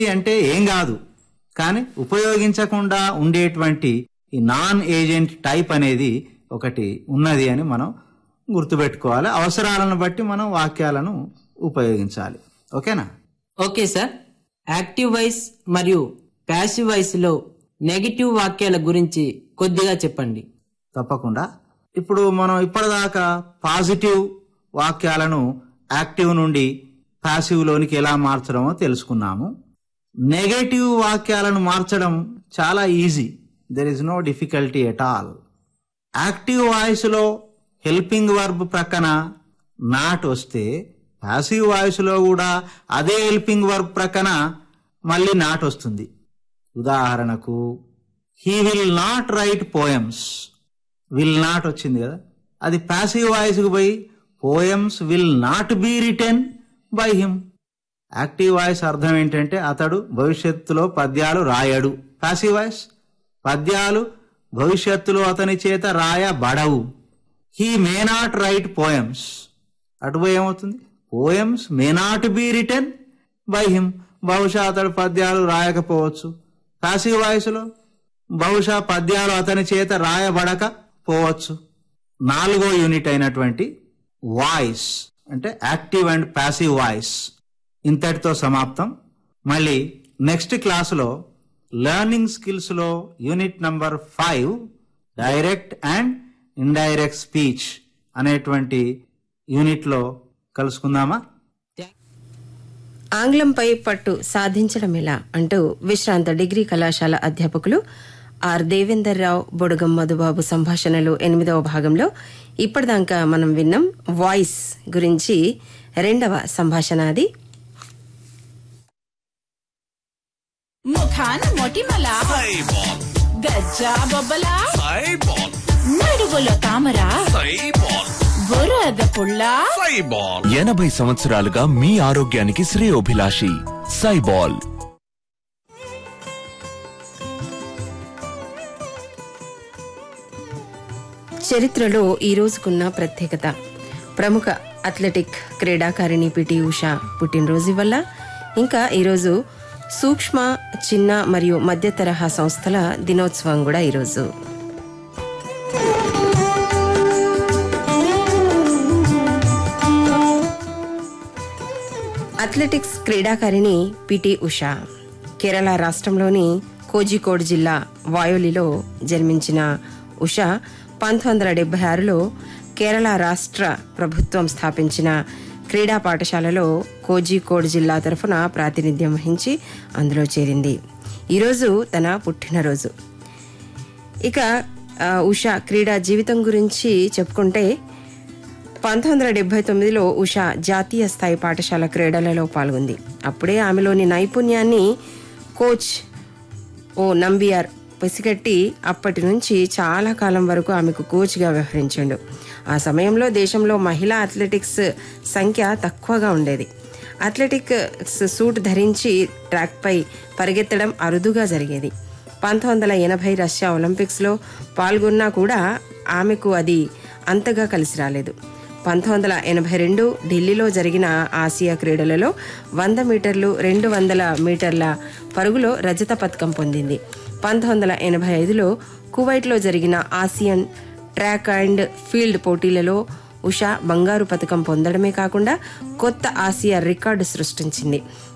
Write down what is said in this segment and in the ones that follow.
అంటే ఏం కాదు, కానీ ఉపయోగించకుండా ఉండేటువంటి ఈ నాన్ ఏజెంట్ టైప్ అనేది ఒకటి ఉన్నది అని మనం గుర్తుపెట్టుకోవాలి. అవసరాలను బట్టి మనం వాక్యాలను ఉపయోగించాలి. ఓకేనా? Okay sir. యాక్టివ్ వాయిస్ మరియు ప్యాసివ్ వాయిస్ లో నెగటివ్ వాక్యాల గురించి కొద్దిగా చెప్పండి. తప్పకుండా. ఇప్పుడు మనం ఇప్పటిదాకా పాజిటివ్ వాక్యాలను యాక్టివ్ నుండి పాసివ్ లోనికి ఎలా మార్చడమో తెలుసుకున్నాము. నెగటివ్ వాక్యాలను మార్చడం చాలా easy. There is no difficulty at all. Active voice లో హెల్పింగ్ వర్బ్ ప్రక్కన నాట్ వస్తే పాసివ్ వాయిస్ లో కూడా అదే హెల్పింగ్ వర్బ్ ప్రక్కన మళ్ళీ నాట్ వస్తుంది. ఉదాహరణకు he will not right poems. Will not వచ్చింది కదా, అది పాసివ్ వాయిస్ కు పోయి poems will not be written by him. Active voice అర్థం ఏంటంటే అతడు భవిష్యత్తులో పద్యాలు రాయడు. పాసివ్ వాయిస్ పద్యాలు భవిష్యత్తులో అతని చేత రాయబడవు. He may not right poems. అటుపోయి ఏమవుతుంది? Poems may not be written by him. బహుశా అతడు పద్యాలు రాయకపోవచ్చు. పాసివ్ వాయిస్లో బహుశా పద్యాలు అతని చేత రాయబడకపోవచ్చు. 4వ యూనిట్ అయినటువంటి వాయిస్ అంటే యాక్టివ్ అండ్ పాసివ్ వాయిస్ ఇంతటితో సమాప్తం. మళ్ళీ నెక్స్ట్ క్లాసులో లెర్నింగ్ స్కిల్స్ లో unit number 5 direct and indirect speech అనేటువంటి యూనిట్ లో కలుసుకుందామా? ఆంగ్లంపై పట్టు సాధించడం ఎలా అంటూ విశ్రాంత డిగ్రీ కళాశాల అధ్యాపకులు ఆర్ దేవేందర్ రావు, బొడుగం మధుబాబు సంభాషణలు 8వ భాగంలో ఇప్పటిదాకా మనం విన్నాం. వాయిస్ గురించి 2వ సంభాషణ అది. ముఖాన మొటిమల గజ్జా బొబ్బల నడుగుల తామర బురద పుల్ల 80 సంవత్సరాలుగా మీ ఆరోగ్యానికి శ్రేయోభిలాషి సైబాల్. చరిత్రలో ఈ రోజుకున్న ప్రత్యేకత. ప్రముఖ అథ్లెటిక్ క్రీడాకారిణి పిటి ఉషా పుట్టినరోజు వల్ల, ఇంకా ఈరోజు సూక్ష్మ, చిన్న మరియు మధ్య తరహా సంస్థల దినోత్సవం కూడా ఈరోజు. అథ్లెటిక్స్ క్రీడాకారిణి పిటి ఉషా కేరళ రాష్ట్రంలోని కోజికోడ్ జిల్లా వాయోలిలో జన్మించిన ఉషా 1976లో కేరళ రాష్ట్ర ప్రభుత్వం స్థాపించిన క్రీడా పాఠశాలలో కోజికోడ్ జిల్లా తరఫున ప్రాతినిధ్యం వహించి అందులో చేరింది. ఈరోజు తన పుట్టినరోజు. ఇక ఉషా క్రీడా జీవితం గురించి చెప్పుకుంటే 1979లో ఉషా జాతీయ స్థాయి పాఠశాల క్రీడలలో పాల్గొంది. అప్పుడే ఆమెలోని నైపుణ్యాన్ని కోచ్ ఓ నంబియార్ పసిగట్టి అప్పటి నుంచి చాలా కాలం వరకు ఆమెకు కోచ్గా వ్యవహరించాడు. ఆ సమయంలో దేశంలో మహిళా అథ్లెటిక్స్ సంఖ్య తక్కువగా ఉండేది. అథ్లెటిక్స్ సూట్ ధరించి ట్రాక్పై పరిగెత్తడం అరుదుగా జరిగేది. 1980 రష్యా ఒలింపిక్స్లో పాల్గొన్నా కూడా ఆమెకు అది అంతగా కలిసి రాలేదు. 1982 ఢిల్లీలో జరిగిన ఆసియా క్రీడలలో 100 మీటర్లు, 200 మీటర్ల పరుగులో రజత పతకం పొందింది. 1985లో కువైట్లో జరిగిన ఆసియన్ ట్రాక్ అండ్ ఫీల్డ్ పోటీలలో ఉషా బంగారు పతకం పొందడమే కాకుండా కొత్త ఆసియా రికార్డు సృష్టించింది.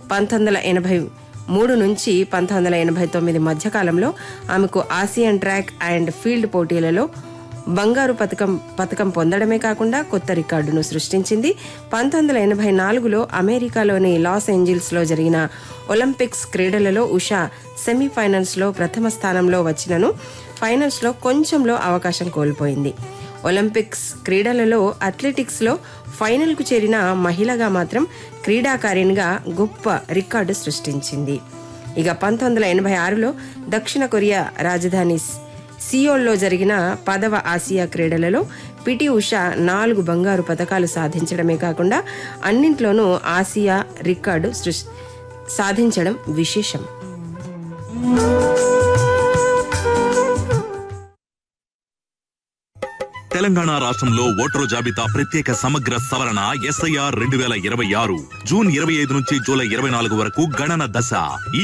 1983 నుంచి 1989 మధ్యకాలంలో ఆమెకు ఆసియన్ ట్రాక్ అండ్ ఫీల్డ్ పోటీలలో బంగారు పతకం పొందడమే కాకుండా కొత్త రికార్డును సృష్టించింది. 1984లో అమెరికాలోని లాస్ ఏంజల్స్ లో జరిగిన ఒలింపిక్స్ క్రీడలలో ఉషా సెమీఫైనల్స్ లో ప్రథమ స్థానంలో వచ్చినను ఫైనల్స్ లో కొంచెంలో అవకాశం కోల్పోయింది. ఒలింపిక్స్ క్రీడలలో అథ్లెటిక్స్ లో ఫైనల్ కు చేరిన మహిళగా మాత్రం క్రీడాకారిణిగా గొప్ప రికార్డు సృష్టించింది. ఇక 1986లో దక్షిణ కొరియా రాజధాని సియోల్లో జరిగిన 10వ ఆసియా క్రీడలలో పిటి ఉషా 4 బంగారు పతకాలు సాధించడమే కాకుండా అన్నింట్లోనూ ఆసియా రికార్డు సాధించడం విశేషం. తెలంగాణ రాష్ట్రంలో ఓటరు జాబితా ప్రత్యేక సమగ్ర సవరణ SIR 2026 జూన్ 25 నుంచి జూలై 24 వరకు గణన దశ.